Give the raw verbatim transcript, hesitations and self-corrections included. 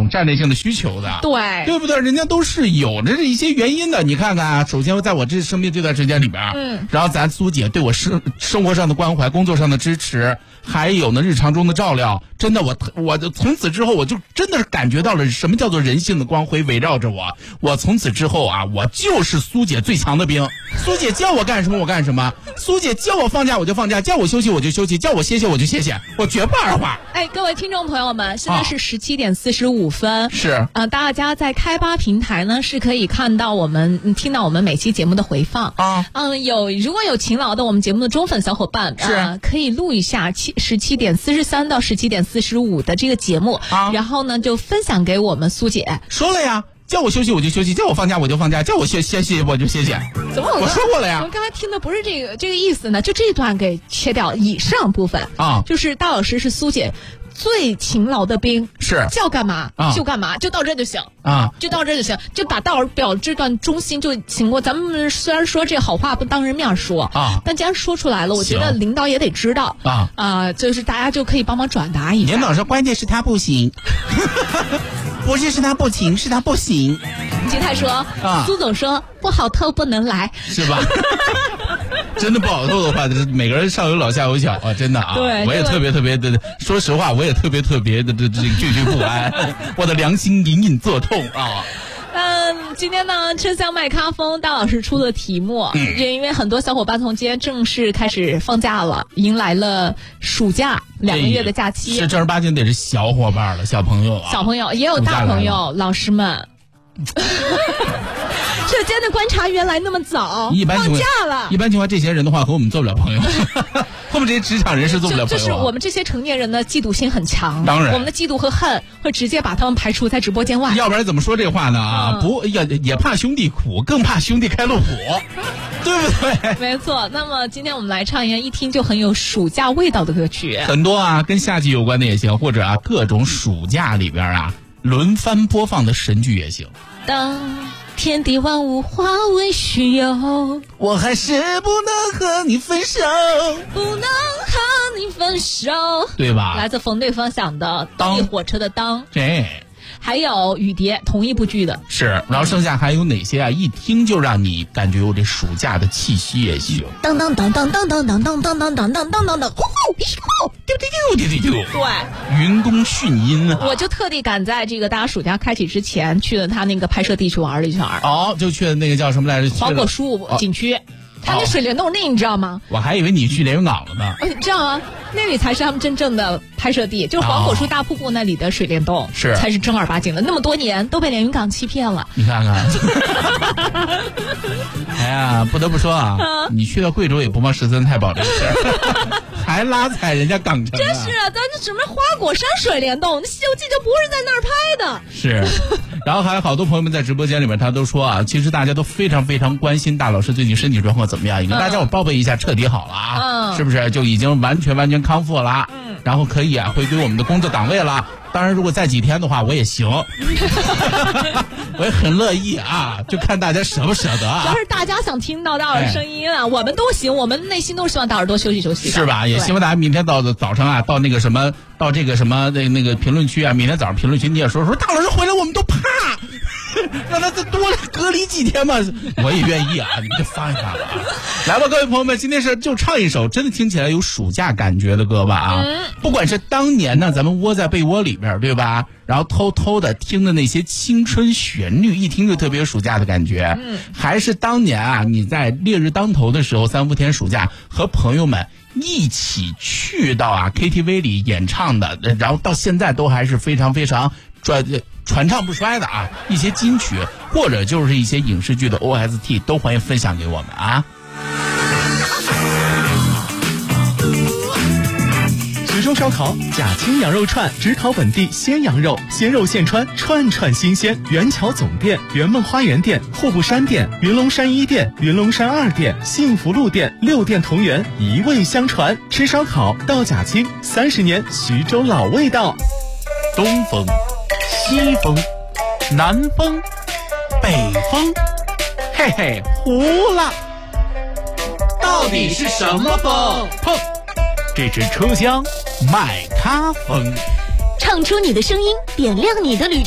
种战略性的需求的， 对， 对不对？人家都是有着一些原因的。你看看啊，首先在我这生病这段时间里边，嗯，然后咱苏姐对我生生活上的关怀、工作上的支持，还有呢日常中的照料，真的我我从此之后我就真的是感觉到了什么叫做人性的光辉围绕着我。我从此之后啊，我就是苏姐最强的兵。苏姐叫我干什么我干什么，苏姐叫我放假我就放假，叫我休息我就休息，叫我歇歇我就歇歇，我绝不二话。 哎，各位听众朋友们，现在是十七点四十五分，啊、 是呃，大家在开吧平台呢是可以看到我们听到我们每期节目的回放啊。 嗯、呃，有如果有勤劳的我们节目的忠粉小伙伴， 是、 呃、可以录一下七十七点四十三到十七点四十五的这个节目啊，然后呢就分享给我们苏姐。 说了呀。叫我休息我就休息，叫我放假我就放假，叫我歇歇歇我就歇歇。 怎么我说过了呀？ 我刚才听的不是这个这个意思呢，就这段给切掉以上部分啊，就是大老师是苏姐最勤劳的兵， 是叫干嘛、 啊、 就干嘛，就到这就行啊， 就到这就行，就把大老师表这段忠心就行过。咱们虽然说这好话不当人面说啊， 但既然说出来了，我觉得领导也得知道啊啊、呃，就是大家就可以帮忙转达一下。 领导说，关键是他不行。不是是他不行，是他不行。 金泰说， 啊， 苏总说不好透不能来， 是吧？真的不好透的话，每个人上有老下有小啊，真的啊。 对， 我也特别特别的，说实话，我也特别特别的这这惴惴不安，我的良心隐隐作痛啊。 嗯，今天呢，车厢麦咖风大老师出的题目，嗯、因为很多小伙伴从今天正式开始放假了，迎来了暑假两个月的假期， 是正儿八经得是小伙伴了，小朋友啊， 小朋友也有大朋友，老师们。车间的观察员来那么早， 一般放假了。 一般情况，这些人的话和我们做不了朋友，和我们这些职场人士做不了朋友、啊。 就是我们这些成年人的嫉妒心很强， 当然， 我们的嫉妒和恨会直接把他们排除在直播间外。 要不然怎么说这话呢？啊，嗯、不也也怕兄弟苦，更怕兄弟开路虎，对不对？ 没错。那么今天我们来唱一个一听就很有暑假味道的歌曲， 很多啊，跟夏季有关的也行，或者啊各种暑假里边啊轮番播放的神剧也行。 当天地万物化为虚有， 我还是不能和你分手， 不能和你分手， 对吧？ 来自冯对方响的动力火车的当， 这还有雨蝶，同一部剧的是。然后剩下还有哪些啊？一听就让你感觉有这暑假的气息也行。 当当当当当当当当当当当当当当当，呼呼呼，丢丢丢丢丢丢，对， 云宫迅音啊！ 我就特地赶在这个大家暑假开启之前去了他那个拍摄地去玩了一圈。 哦，就去了那个叫什么来着？ 黄果树景区。哦，他那水帘洞那你知道吗？ 我还以为你去连云港了呢。 你知道吗？那里才是他们真正的拍摄地，就是黄果树大瀑布那里的水帘洞， 是、 哦、才是正儿八经的。那么多年都被连云港欺骗了， 你看看。哎呀，不得不说啊，啊你去到贵州也不忘十三太保这事儿，还拉踩人家港城、啊。 真是啊，咱这什么花果山水帘洞，那《西游记》就不是在那儿拍的。 是。然后还有好多朋友们在直播间里面，他都说啊，其实大家都非常非常关心大老师最近身体状况怎么样，也跟大家我报备一下，彻底好了啊，嗯、是不是就已经完全完全康复了？嗯，然后可以啊回归我们的工作岗位了。当然，如果再几天的话，我也行，我也很乐意啊，就看大家舍不舍得啊。 主要是大家想听到大耳声音啊，哎、我们都行，我们内心都是希望大耳朵休息休息， 是吧？也希望大家明天到早上啊，到那个什么，到这个什么那那个评论区啊，明天早上评论区你也说说大老师回来，我们都怕。让他再多隔离几天嘛，我也愿意啊，你就发一发吧。来吧，各位朋友们，今天是就唱一首真的听起来有暑假感觉的歌吧啊！嗯、不管是当年呢，咱们窝在被窝里边，对吧？然后偷偷的听的那些青春旋律，一听就特别有暑假的感觉。嗯，还是当年啊，你在烈日当头的时候，三伏天暑假和朋友们一起去到啊 K T V 里演唱的，然后到现在都还是非常非常传传唱不衰的啊，一些金曲或者就是一些影视剧的 O S T 都欢迎分享给我们啊。 徐州烧烤贾青羊肉串，只烤本地鲜羊肉，鲜肉现穿，串串新鲜。元桥总店、圆梦花园店、户部山店、云龙山一店、云龙山二店、幸福路店六店同源，一味相传。吃烧烤到贾青，三十年徐州老味道。 东风、西风、南风、北风，嘿嘿，糊了，到底是什么风？砰！这是车厢麦咖风， 唱出你的声音，点亮你的旅程。